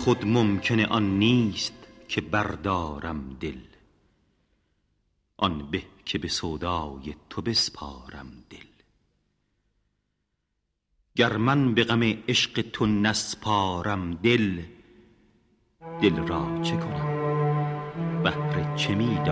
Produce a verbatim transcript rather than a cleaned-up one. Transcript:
خود ممکن آن نیست که بردارم دل، آن به که به سودای تو بسپارم دل. گر من به غم عشق تو نسپارم دل، دل را چه کنم بهر چه می